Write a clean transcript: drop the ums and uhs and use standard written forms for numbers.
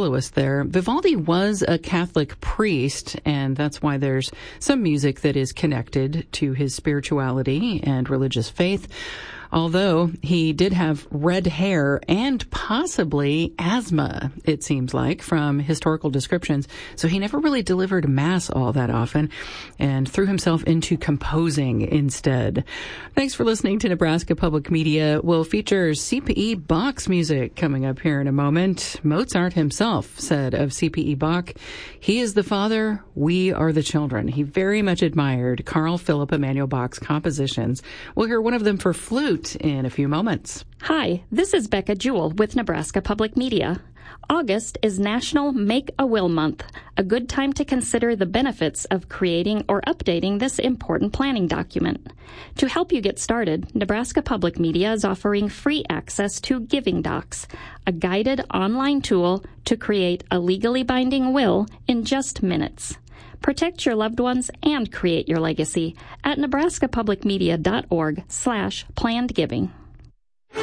soloist there. Vivaldi was a Catholic priest, and that's why there's some music that is connected to his spirituality and religious faith. Although he did have red hair and possibly asthma, it seems like, from historical descriptions. So he never really delivered Mass all that often and threw himself into composing instead. Thanks for listening to Nebraska Public Media. We'll feature C.P.E. Bach's music coming up here in a moment. Mozart himself said of C.P.E. Bach, "He is the father, we are the children." He very much admired Carl Philipp Emanuel Bach's compositions. We'll hear one of them for flute in a few moments. Hi, this is Becca Jewell with Nebraska Public Media. August is National Make a Will Month, a good time to consider the benefits of creating or updating this important planning document. To help you get started, Nebraska Public Media is offering free access to Giving Docs, a guided online tool to create a legally binding will in just minutes. Protect your loved ones and create your legacy at nebraskapublicmedia.org/plannedgiving.